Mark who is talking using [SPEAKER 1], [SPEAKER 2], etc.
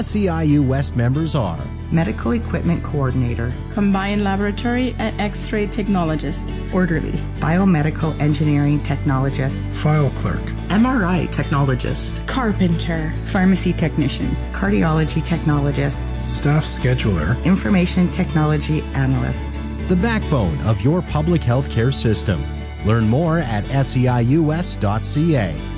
[SPEAKER 1] SEIU West members are
[SPEAKER 2] Medical Equipment Coordinator,
[SPEAKER 3] Combined Laboratory and X-ray Technologist,
[SPEAKER 2] Orderly, Biomedical Engineering Technologist,
[SPEAKER 4] File Clerk,
[SPEAKER 5] MRI Technologist,
[SPEAKER 3] Carpenter,
[SPEAKER 2] Pharmacy Technician, Cardiology Technologist,
[SPEAKER 4] Staff Scheduler,
[SPEAKER 2] Information Technology Analyst.
[SPEAKER 1] the backbone of your public health care system. Learn more at seius.ca.